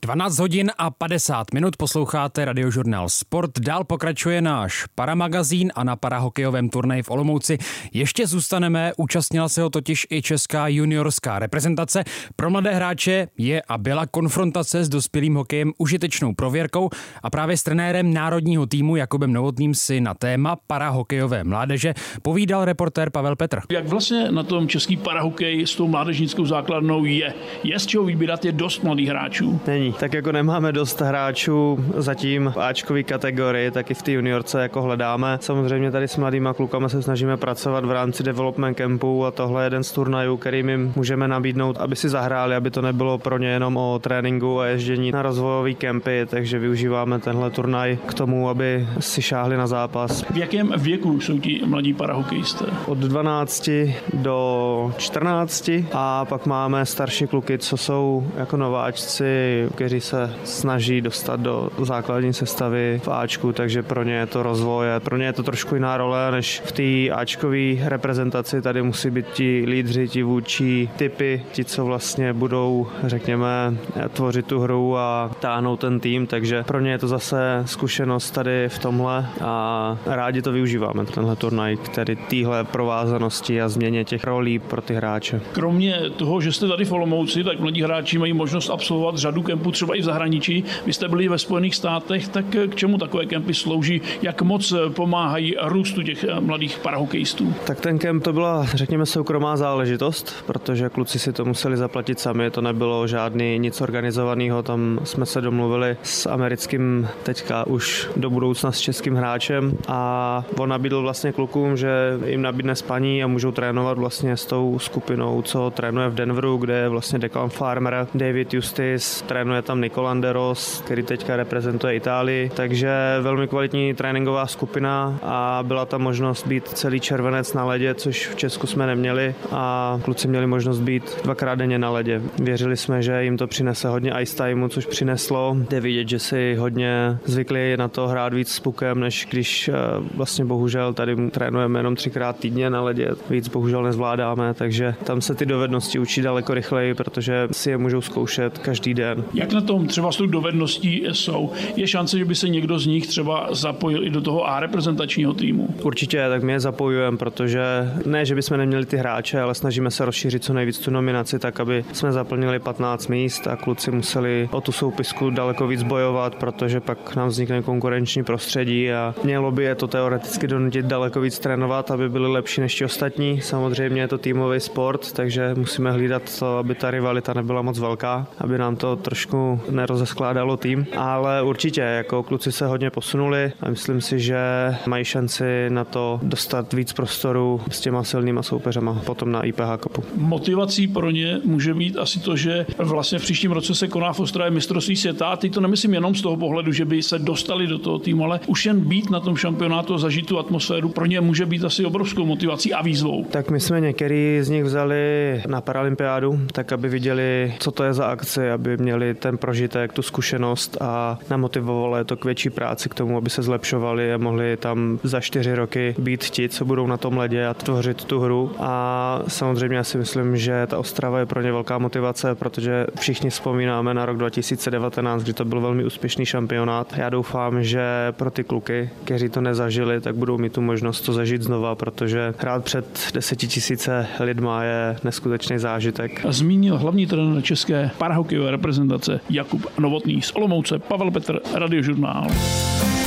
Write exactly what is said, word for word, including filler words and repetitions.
dvanáct hodin a padesát minut posloucháte Radiožurnál Sport. Dál pokračuje náš paramagazín a na parahokejovém turnaji v Olomouci ještě zůstaneme. Účastnila se ho totiž i česká juniorská reprezentace. Pro mladé hráče je a byla konfrontace s dospělým hokejem užitečnou prověrkou a právě s trenérem národního týmu Jakubem Novotným si na téma parahokejové mládeže povídal reportér Pavel Petr. Jak vlastně na tom český parahokej s tou mládežnickou základnou je? Je z čeho vybírat, je dost mladých hráčů? Není. Tak jako nemáme dost hráčů zatím v áčkové kategorii, tak i v té juniorce jako hledáme. Samozřejmě tady s mladýma klukama se snažíme pracovat v rámci development campu a tohle je jeden z turnajů, kterým jim můžeme nabídnout, aby si zahráli, aby to nebylo pro ně jenom o tréninku a ježdění na rozvojové kempy, takže využíváme tenhle turnaj k tomu, aby si šáhli na zápas. V jakém věku jsou ti mladí parahokejisté? Od dvanácti do čtrnácti a pak máme starší kluky, co jsou jako nováčci, kteří se snaží dostat do základní sestavy v áčku, takže pro ně je to rozvoj. Pro ně je to trošku jiná role, než v té áčkové reprezentaci. Tady musí být ti lídři, ti vůdčí typy, ti, co vlastně budou, řekněme, tvořit tu hru a táhnout ten tým, takže pro ně je to zase zkušenost tady v tomhle a rádi to využíváme, tenhle turnaj, který téhle provázanosti a změně těch rolí pro ty hráče. Kromě toho, že jste tady v Olomouci, tak mladí hráči mají možnost absolvovat řadu kempů třeba i v zahraničí. Vy jste byli ve Spojených státech, tak k čemu takové kempy slouží? Jak moc pomáhají růstu těch mladých parahokejistů? Tak ten kemp to byla, řekněme, soukromá záležitost, protože kluci si to museli zaplatit sami, to nebylo žádný nic organizovaného, tam jsme se domluvili s americkým, teďka už do budoucna s českým hráčem a on nabídl vlastně klukům, že jim nabídne spaní a můžou trénovat vlastně s tou skupinou, co trénuje v Denveru, kde je vlastně Declan Farmer, David Justice, trénuje tam Nico Landeros, který teďka reprezentuje Itálii, takže velmi kvalitní tréninková skupina a byla tam možnost být celý červenec na ledě, což v Česku jsme neměli a kluci měli možnost být dvakrát denně na ledě. Věřili jsme, že jim to přinese hodně ice timeu, což přineslo. Jde vidět, že si hodně zvykli na to hrát víc s pukem, než když vlastně bohužel tady trénujeme jenom třikrát týdně na ledě, víc bohužel nezvládáme, takže tam se ty dovednosti učí daleko rychleji, protože si je můžou zkoušet každý den. Jak na tom třeba s tou dovedností jsou? Je šance, že by se někdo z nich třeba zapojil i do toho A reprezentačního týmu? Určitě, tak my je zapojujeme, protože ne, že bychom neměli ty hráče, ale snažíme se rozšířit co nejvíc tu nominaci, tak aby jsme zaplnili patnáct míst a kluci museli o tu soupisku daleko víc bojovat, protože pak nám vznikne konkurenční prostředí a mělo by je to teoreticky donutit daleko víc trénovat, aby byli lepší než ti ostatní. Samozřejmě je to týmový sport, takže musíme hlídat to, aby ta rivalita nebyla moc velká, aby nám to trošku nerozeskládalo tým, ale určitě jako kluci se hodně posunuli a myslím si, že mají šanci na to dostat víc prostoru s těma silnýma soupeřema potom na I P H Cupu. Motivací pro ně může být asi to, že vlastně v příštím roce se koná v Ostravě mistrovství světa a teď to nemyslím jenom z toho pohledu, že by se dostali do toho týmu, ale už jen být na tom šampionátu a zažít tu atmosféru pro ně může být asi obrovskou motivací a výzvou. Tak my jsme některý z nich vzali na paralympiádu, tak aby viděli, co to je za akci, aby měli ten prožitek, tu zkušenost a namotivovalo je to k větší práci k tomu, aby se zlepšovali a mohli tam za čtyři roky být ti, co budou na tom ledě a tvořit tu hru. A samozřejmě já si myslím, že ta Ostrava je pro ně velká motivace, protože všichni vzpomínáme na rok dva tisíce devatenáct, kdy to byl velmi úspěšný šampionát. Já doufám, že pro ty kluky, kteří to nezažili, tak budou mít tu možnost to zažít znova, protože hrát před desetitisíce lidma je neskutečný zážitek. Zmínil hlavní trenér české parahokejové reprezentace Jakub Novotný. Z Olomouce Pavel Petr, Radiožurnál.